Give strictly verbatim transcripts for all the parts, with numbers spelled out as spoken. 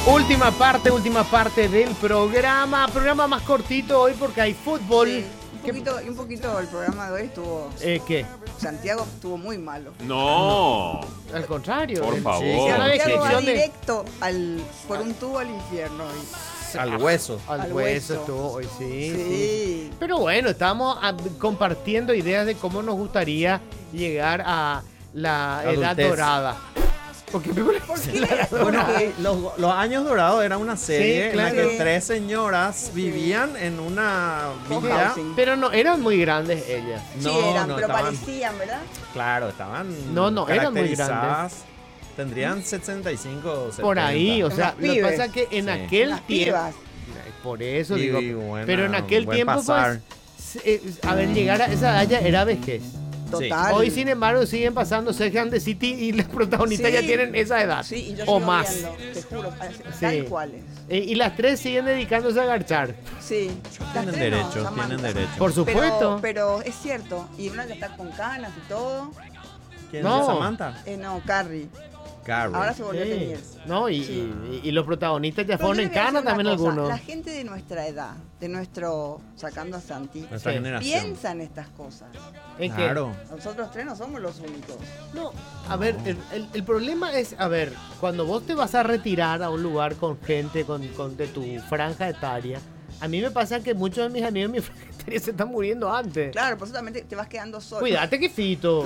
Última parte, última parte del programa. Programa más cortito hoy porque hay fútbol. Sí, un poquito, un poquito el programa de hoy estuvo... Eh, ¿Qué? Santiago estuvo muy malo. No. Al contrario. Por eh, favor. sí, sí, a la Santiago va descripción de- directo al, por un tubo al infierno hoy. Al hueso. Al, Al hueso, hueso. estuvo hoy, sí, sí. Sí. Pero bueno, estamos ah, compartiendo ideas de cómo nos gustaría llegar a la edad Adultez. dorada. Porque me parece ¿Por qué? la edad Bueno, dorada. eh, los, los Años Dorados era una serie Sí, claro. en la que tres señoras vivían en una villa. Housing. Pero no, eran muy grandes ellas. Sí, No, eran, no, pero estaban- parecían, ¿verdad? Claro, estaban No, no, eran muy caracterizadas. Tendrían setenta y cinco o setenta. Por ahí, o sea, Unas lo que pibes. pasa es que en Sí. aquel Unas tiempo... pibas. Por eso Y- digo. y buena- pero en aquel buen tiempo, pasar. pues, eh, a ver, llegar a esa edad ya era vejez. Total. Hoy, sin embargo, siguen pasando Sex and the City y las protagonistas Sí. ya tienen esa edad. Sí, y yo o sigo más. viendo, te juro, Sí. tal cuales. Eh, y las tres siguen dedicándose a garchar. Sí. Las Tienen tres no, derecho, Samantha. tienen derecho. Por supuesto. Pero, pero es cierto, y una que está con canas y todo. ¿Quién No. es Samantha? Eh, no, Carrie. Carrie. Ahora se volvió a Sí. tener. No, y, Sí. y- y los protagonistas ya Pero fueron yo en le voy a cana decir una también cosa, algunos. La gente de nuestra edad, de nuestro, sacando a Santi, Nuestra Sí. generación. piensa en estas cosas. ¿En qué? Claro. Nosotros tres no somos los únicos. No, a ver, el, el- el problema es, a ver, cuando vos te vas a retirar a un lugar con gente con, con- de tu franja etaria, a mí me pasa que muchos de mis amigos de mi franja etaria se están muriendo antes. Claro, por eso también te, te vas quedando solo. Cuídate que Fito.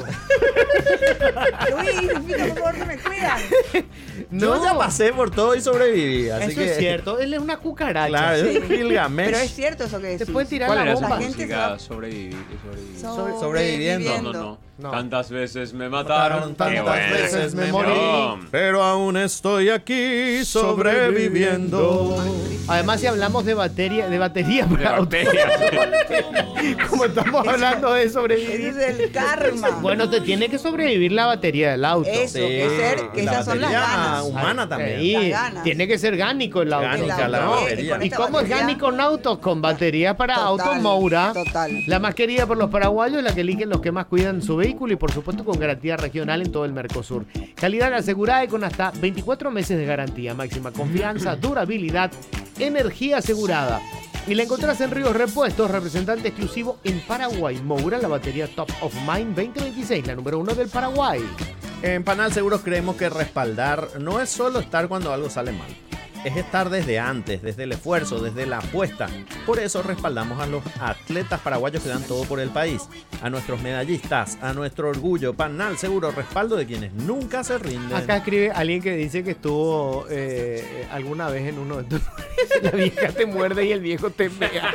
Luis, Fito, por favor, no me cuidan. Yo ya pasé por todo y sobreviví. Así Eso que, es cierto, él es una cucaracha. Claro, Sí. es un Gilgamesh. Pero es cierto eso que decís. Te pueden tirar ¿Cuál la era esa bomba. La gente se música? va- Sobrevivir, sobrevivir. Sobre- sobreviviendo. No, no, no, No. Tantas veces me Mataron, mataron. tantas Qué bueno. veces me morí. No. Pero aún estoy aquí sobreviviendo. Además, si hablamos de batería, de batería De para auto, bacterias. como estamos hablando de Ese sobrevivir. es el karma. Bueno, te tiene que sobrevivir la batería del auto. Eso, que ser, que la esas son las batería ganas. humana también. Ahí, Las ganas. tiene que ser gánico el auto. Gánica la ¿no? batería. ¿Y esta cómo es batería- gánico un auto? Con batería para Total, autos Moura. total. La más querida por los paraguayos, la que eligen los que más cuidan su vehículo y por supuesto con garantía regional en todo el Mercosur. Calidad asegurada y con hasta veinticuatro meses de garantía. Máxima confianza, durabilidad, energía asegurada. Y la encontrás en Ríos Repuestos, representante exclusivo en Paraguay. Moura, la batería Top of Mind veinte veintiséis, la número uno del Paraguay. En Panal Seguros creemos que respaldar no es solo estar cuando algo sale mal. Es estar desde antes, desde el esfuerzo, desde la apuesta. Por eso respaldamos a los atletas paraguayos que dan todo por el país. A nuestros medallistas, a nuestro orgullo. Panal Seguro, respaldo de quienes nunca se rinden. Acá escribe alguien que dice que estuvo eh, alguna vez en uno de estos. La vieja te muerde y el viejo te pega.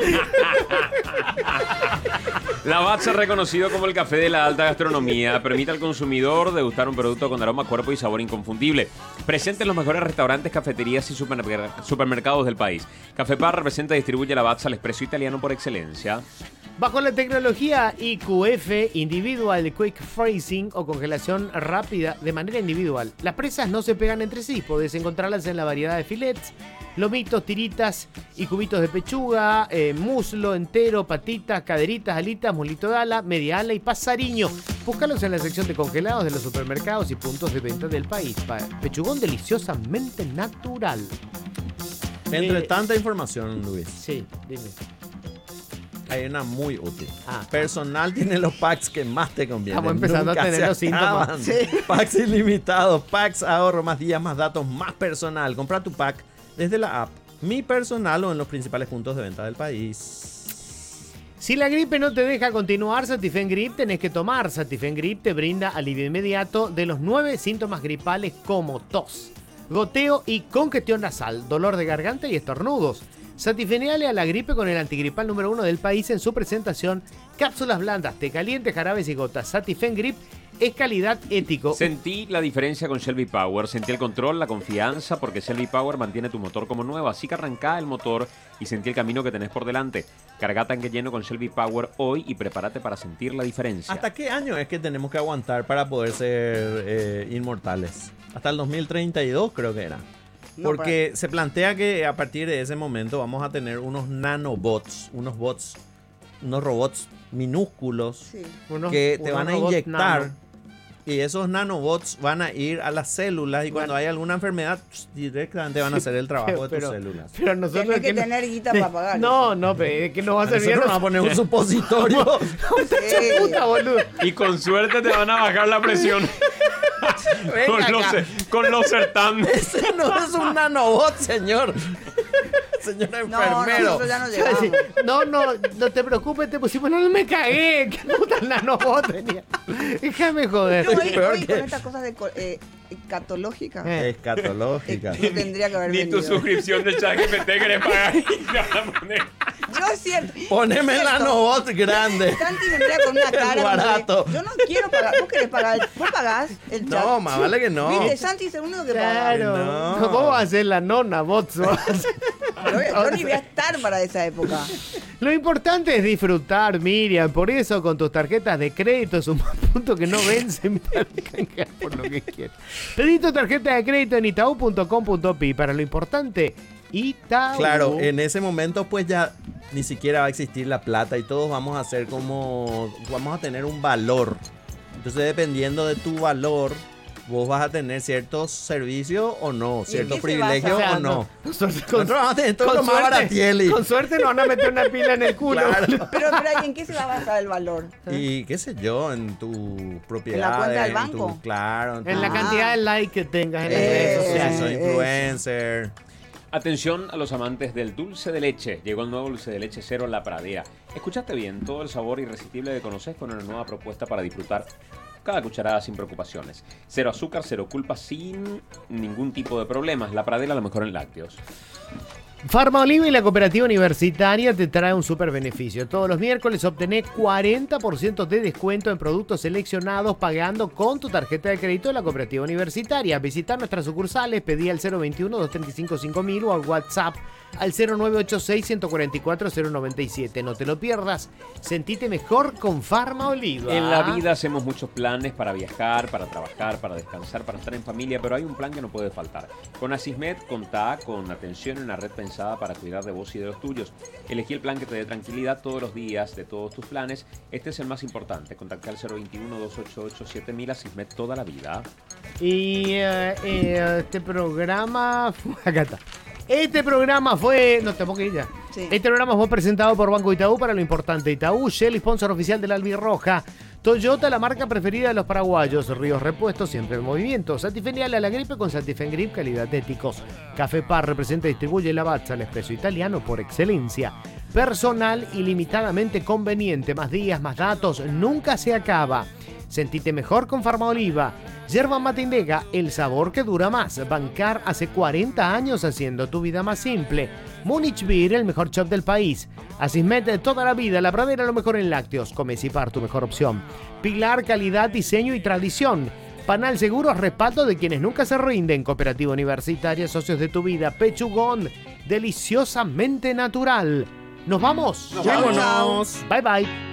Lavazza, reconocido como el café de la alta gastronomía, permite al consumidor degustar un producto con aroma, cuerpo y sabor inconfundible. Presente en los mejores restaurantes, cafeterías y supermer- supermercados del país. Café Bar representa y distribuye Lavazza, el expreso italiano por excelencia. Bajo la tecnología I Q F, Individual Quick Freezing o congelación rápida de manera individual. Las presas no se pegan entre sí, podés encontrarlas en la variedad de filets, lomitos, tiritas y cubitos de pechuga, eh, muslo entero, patitas, caderitas, alitas, mulito de ala, media ala y pasariño. Búscalos en la sección de congelados de los supermercados y puntos de venta del país. Pa- Pechugón deliciosamente natural. Entre Eh, tanta información, Luis, Sí, dime. hay una muy útil. Ah. Personal tiene los packs que más te convienen. Estamos empezando a Nunca tener se los síntomas. acaban. Sí. Packs ilimitados, packs ahorro, más días, más datos, más personal. Compra tu pack desde la app Mi Personal o en los principales puntos de venta del país. Si la gripe no te deja continuar, Satifen Grip tenés que tomar. Satifen Grip te brinda alivio inmediato de los nueve síntomas gripales como tos, goteo y congestión nasal, dolor de garganta y estornudos. Satifeneale a la gripe con el antigripal número uno del país en su presentación. Cápsulas blandas, té caliente, jarabes y gotas. Satifen Grip es calidad ético. Sentí la diferencia con Shelby Power, sentí el control, la confianza, porque Shelby Power mantiene tu motor como nuevo, así que arrancá el motor y sentí el camino que tenés por delante. Carga tanque lleno con Shelby Power hoy y prepárate para sentir la diferencia. ¿Hasta qué año es que tenemos que aguantar para poder ser eh, inmortales? Hasta el dos mil treinta y dos creo que era. No, Porque se plantea que a partir de ese momento vamos a tener unos nanobots, unos bots, unos robots minúsculos Sí. Unos- que te unos van a robots inyectar nano. Y esos nanobots van a ir a las células y cuando hay alguna enfermedad, directamente van a hacer el trabajo de pero, tus células. Pero nosotros Tenés que no- tener guita para pagar. No, no, pero es que nos va a A nosotros servir. nos van a poner un supositorio. Sí. Puta, boludo. Y con suerte te van a bajar la presión. con, Venga los, acá. con los sertán. Ese no es un nanobot, señor. Señor No, enfermero. nosotros ya no llegamos. Sí. No, no, no te preocupes, te pusimos, no me cagué. ¿Qué puta nanobot tenía? Déjame joder. Yo hoy, peor hoy que- con estas cosas de co- eh, catológicas, Eh. Escatológica. no tendría que haber Ni tu venido. suscripción de ChatGPT querés pagar. Y te van a poner. Yo es cierto. Poneme es el cierto. nanobot grande. Santi me mira con una cara. barato. donde, Yo no quiero pagar. ¿Vos querés pagar? el- ¿Vos pagás el chat? No, más vale que no. Viste, Santi es el único que paga. Claro. No. No. Vos vas a ser la nona, bots. Yo, yo ni voy a estar para esa época. Lo importante es disfrutar, Miriam. Por eso, con tus tarjetas de crédito es un punto que no vencen para canjear por lo que quieras. Pedí tu tarjeta de crédito en itaú punto com punto pi. Para lo importante, Itaú. Claro, en ese momento pues ya ni siquiera va a existir la plata y todos vamos a ser como, vamos a tener un valor. Entonces dependiendo de tu valor, vos vas a tener ciertos servicios o no, ¿Y ciertos en qué se basa? privilegios O sea, o no. con suerte, con, Nosotros vamos a tener todo con lo más suerte- baratieli. con suerte nos van a meter una pila en el culo. Claro. Pero, pero ¿y en qué se va a basar el valor? Y qué sé yo, en tu propiedad. cuenta del banco? Claro. En la Ah. cantidad de likes que tengas en las Eh, redes Si sociales. soy eso. influencer. Atención a los amantes del dulce de leche. Llegó el nuevo dulce de leche cero La Pradera. Escuchaste bien, todo el sabor irresistible que conoces con una nueva propuesta para disfrutar cada cucharada sin preocupaciones. Cero azúcar, cero culpa, sin ningún tipo de problemas. La Pradera, lo mejor en lácteos. Farma Oliva y la Cooperativa Universitaria te trae un super beneficio. Todos los miércoles obtenés cuarenta por ciento de descuento en productos seleccionados pagando con tu tarjeta de crédito de la Cooperativa Universitaria. Visita nuestras sucursales, pedí al cero veintiuno, doscientos treinta y cinco, cinco mil o al WhatsApp al cero nueve ocho seis, uno cuatro cuatro, cero nueve siete. No te lo pierdas. Sentite mejor con Farma Oliva. En la vida hacemos muchos planes para viajar, para trabajar, para descansar, para estar en familia, pero hay un plan que no puede faltar. Con Asismet contá con atención en una red pensada para cuidar de vos y de los tuyos. Elegí el plan que te dé tranquilidad todos los días de todos tus planes. Este es el más importante. Contacta al cero veintiuno, doscientos ochenta y ocho, siete mil Asismet toda la vida. Y eh, eh, este programa fue... Acá está. Este programa fue... No, tengo que ir ya. Sí. Este programa fue presentado por Banco Itaú para lo importante. Itaú, Shell, sponsor oficial del Albirroja. Toyota, la marca preferida de los paraguayos. Ríos Repuestos, siempre en movimiento. Satifenial a la gripe con Satifen Grip, calidad de éticos. Café Par representa y distribuye Lavazza, el espresso italiano por excelencia. Personal ilimitadamente conveniente. Más días, más datos, nunca se acaba. Sentite mejor con Farma Oliva. Yerba Mate Indega, el sabor que dura más. Bancar hace cuarenta años haciendo tu vida más simple. Munich Beer, el mejor shop del país. Asismet, toda la vida. La Pradera, lo mejor en lácteos. Comecipar, tu mejor opción. Pilar, calidad, diseño y tradición. Panal Seguros, respaldo de quienes nunca se rinden. Cooperativa Universitaria, socios de tu vida. Pechugón, deliciosamente natural. ¿Nos vamos? Chao, chao. Vámonos. Bye bye.